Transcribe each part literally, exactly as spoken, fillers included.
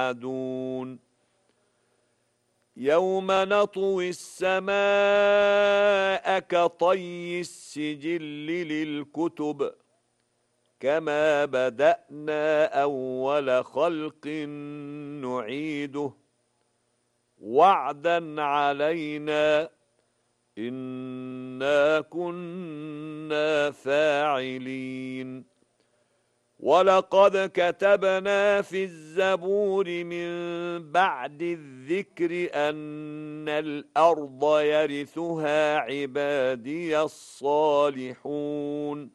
توعدون يوم نطوي السماء كطي السجل للكتب كما بدأنا أول خلق نعيده وعدا علينا إنا كنا فاعلين ولقد كتبنا في الزبور من بعد الذكر أن الأرض يرثها عبادي الصالحون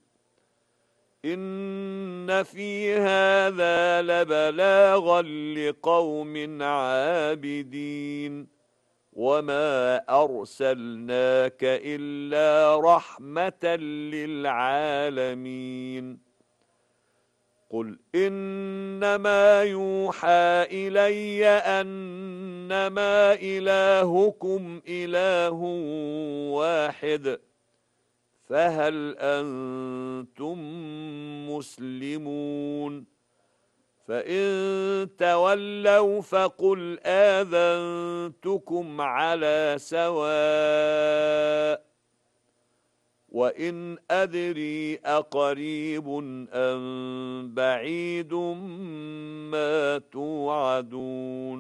إن في هذا لبلاغا لقوم عابدين وما أرسلناك إلا رحمة للعالمين قل إنما يوحى إلي أنما إلهكم إله واحد فهل أنتم مسلمون فإن تولوا فقل آذنتكم على سواء وإن أدري أقريب أم بعيد ما توعدون